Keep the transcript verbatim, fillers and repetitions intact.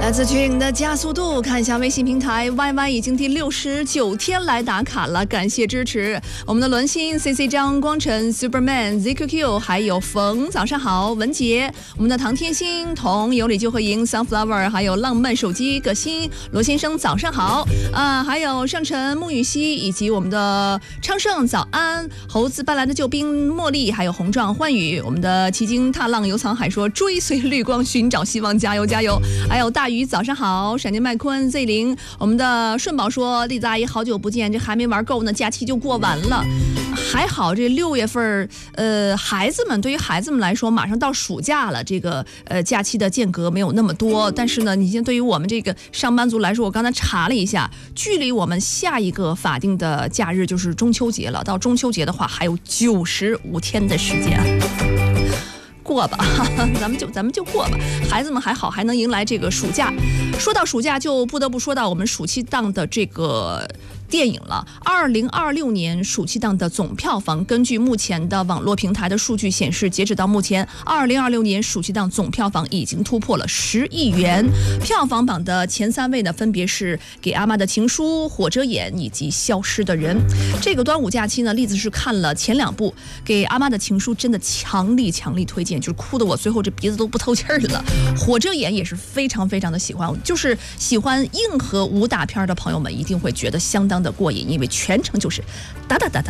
来自瞿颖的加速度，看一下微信平台 Y Y 已经第六十九天来打卡了，感谢支持。我们的伦心 C C 张光晨 Superman Z Q Q 还有冯早上好文杰，我们的唐天心同有理就会赢 Sunflower 还有浪漫手机葛欣罗先生早上好啊，还有上晨穆雨熙以及我们的昌盛早安，猴子搬来的救兵茉莉还有红状欢雨，我们的奇经踏浪游沧海说追随绿光寻找希望，加油加油，还有大鱼早上好，闪电麦昆 Z 零，我们的顺宝说栗子阿姨好久不见，这还没玩够呢，假期就过完了。还好这六月份呃，孩子们对于孩子们来说马上到暑假了，这个呃假期的间隔没有那么多，但是呢你现在对于我们这个上班族来说，我刚才查了一下，距离我们下一个法定的假日就是中秋节了，到中秋节的话还有九十五天的时间，过吧，咱们就咱们就过吧。孩子们还好，还能迎来这个暑假。说到暑假，就不得不说到我们暑期档的这个电影了。二零二六年暑期档的总票房，根据目前的网络平台的数据显示，截止到目前，二零二六年暑期档总票房已经突破了十亿元。票房榜的前三位呢，分别是《给阿妈的情书》、《火遮眼》以及《消失的人》。这个端午假期呢，栗子是看了前两部，《给阿妈的情书》真的强力强力推荐，就是哭得我最后这鼻子都不透气儿了。《火遮眼》也是非常非常的喜欢，就是喜欢硬核武打片的朋友们一定会觉得相当的过瘾，因为全程就是哒哒哒哒。